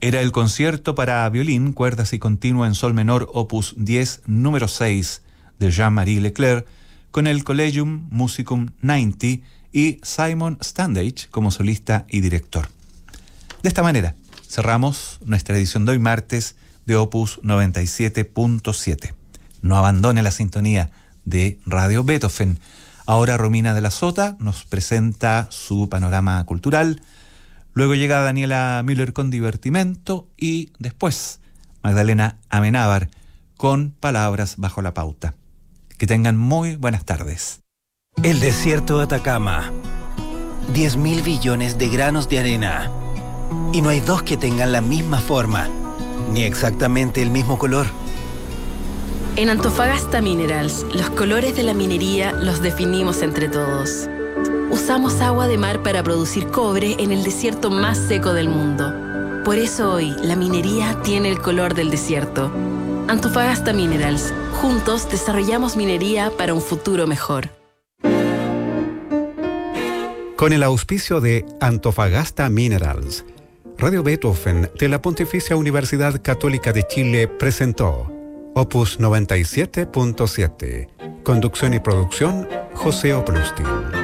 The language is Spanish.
Era el concierto para violín, cuerdas y continua en sol menor, opus 10, número 6, de Jean-Marie Leclerc, con el Collegium Musicum 90 y Simon Standage como solista y director. De esta manera, cerramos nuestra edición de hoy martes de opus 97.7. No abandone la sintonía de Radio Beethoven. Ahora Romina de la Sota nos presenta su panorama cultural. Luego llega Daniela Müller con Divertimento y después Magdalena Amenábar con Palabras bajo la pauta. Que tengan muy buenas tardes. El desierto de Atacama. 10.000 billones de granos de arena. Y no hay dos que tengan la misma forma, ni exactamente el mismo color. En Antofagasta Minerals, los colores de la minería los definimos entre todos. Usamos agua de mar para producir cobre en el desierto más seco del mundo. Por eso hoy, la minería tiene el color del desierto. Antofagasta Minerals. Juntos desarrollamos minería para un futuro mejor. Con el auspicio de Antofagasta Minerals, Radio Beethoven de la Pontificia Universidad Católica de Chile presentó Opus 97.7. Conducción y producción, José Oplustin.